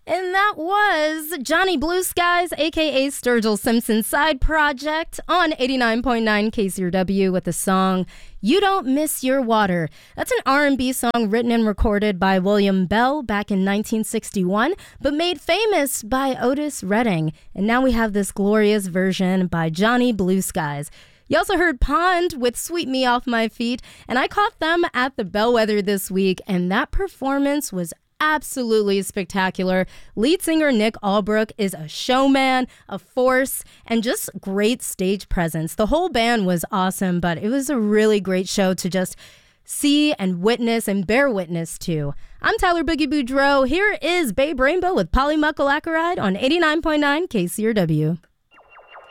And that was Johnny Blue Skies, a.k.a. Sturgill Simpson's side project on 89.9 KCRW with the song You Don't Miss Your Water. That's an R&B song written and recorded by William Bell back in 1961, but made famous by Otis Redding. And now we have this glorious version by Johnny Blue Skies. You also heard Pond with Sweep Me Off My Feet, and I caught them at the Bellwether this week, and that performance was absolutely spectacular. Lead singer Nick Albrook is a showman, a force, and just great stage presence. The whole band was awesome, but it was a really great show to just see and witness and bear witness to. I'm Tyler Boogie Boudreaux. Here is Babe Rainbow with Polly Muckle Ackroyd on 89.9 KCRW.